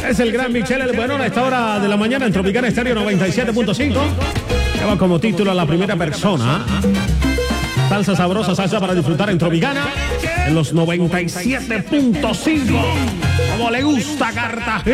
Es el gran Michelle El Bueno a esta hora de la mañana en Tropicana Estéreo 97.5. Lleva como título a la primera persona. Salsa sabrosa, salsa para disfrutar en Tropicana en los 97.5. Como le gusta Cartagena.